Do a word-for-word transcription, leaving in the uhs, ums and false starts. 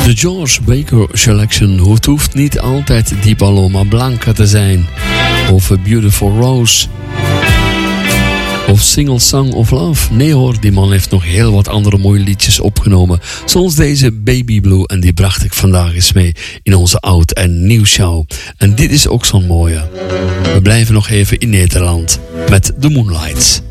De George Baker Selection. Het hoeft niet altijd die Paloma Blanca te zijn. Of A Beautiful Rose. Of Single Song of Love. Nee hoor, die man heeft nog heel wat andere mooie liedjes opgenomen. Zoals deze Baby Blue. En die bracht ik vandaag eens mee in onze oud- en nieuw show. En dit is ook zo'n mooie. We blijven nog even in Nederland met The Moonlights.